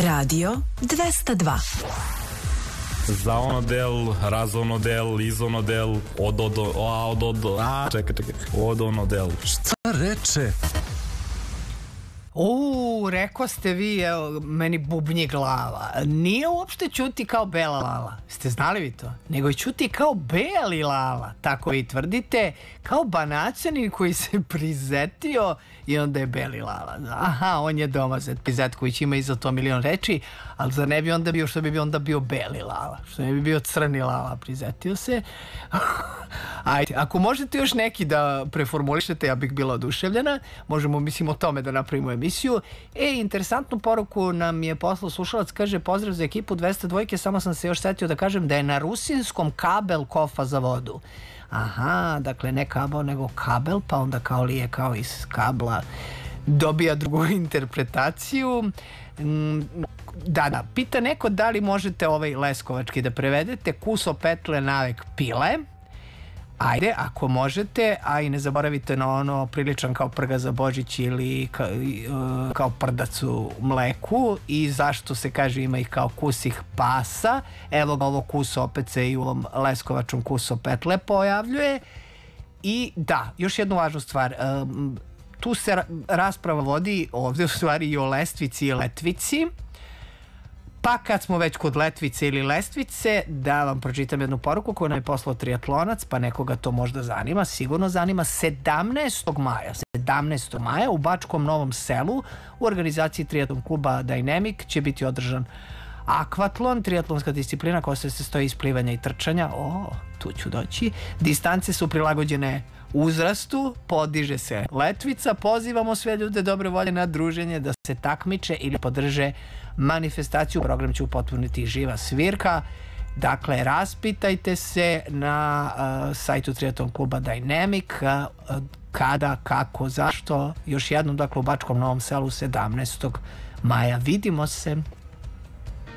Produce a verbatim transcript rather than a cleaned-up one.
Radio dvesta dva. Zaonodel, razonodel, izonodel, ododo, a, ododo, a, čekaj, čekaj, odonodel. Šta reče? Uuu, rekao ste vi, evo, meni bubnji glava. Nije uopšte ćuti kao bela lala. Ste znali vi to? Nego je ćuti kao beli lala. Tako vi tvrdite, kao Banaćanin koji se prizetio i onda je beli lala. Aha, on je domazet. Prizetković ima iza to milion reči, ali zar ne bi onda bio, što bi bio onda bio beli lala? Što ne bi bio crni lala? Prizetio se. Ajde, ako možete još neki da preformulišete, ja bih bila oduševljena. Možemo, mislim, o tome da napravimo emisiju. E, interesantnu poruku nam je poslao slušalac, kaže: pozdrav za ekipu dvesta dva, samo sam se još setio da kažem da je na rusinskom kabel kofa za vodu. Aha, dakle ne kabel nego kabel, pa onda kao li je kao iz kabla dobija drugu interpretaciju. Da, da, pita neko da li možete ovaj leskovački da prevedete: kuso petle navek pile. Ajde, ako možete, a i ne zaboravite na ono priličan kao prga za Božić ili ka, uh, kao prdac u mleku. I zašto se kaže ima ih kao kusih pasa. Evo ga, ovo kuso opet se i u ovom leskovačnom kuso petle pojavljuje. I da, još jednu važnu stvar, um, tu se ra rasprava vodi ovdje u stvari i o lestvici i letvici. Pa kad smo već kod letvice ili lestvice, da vam pročitam jednu poruku koju nam je poslao triatlonac, pa nekoga to možda zanima, sigurno zanima. sedamnaestog maja, sedamnaestog maja u Bačkom Novom Selu u organizaciji triatlon kluba Dynamic će biti održan akvatlon, triatlonska disciplina koja se sastoji iz plivanja i trčanja. O, tu ću doći. Distance su prilagođene uzrastu, podiže se letvica. Pozivamo sve ljude dobre volje na druženje da se takmiče ili podrže manifestaciju. Program će upotpuniti živa svirka. Dakle, raspitajte se na uh, sajtu triatlon kluba Dynamic uh, kada, kako, zašto. Još jednom, dakle, u Bačkom Novom Selu sedamnaestog maja. Vidimo se.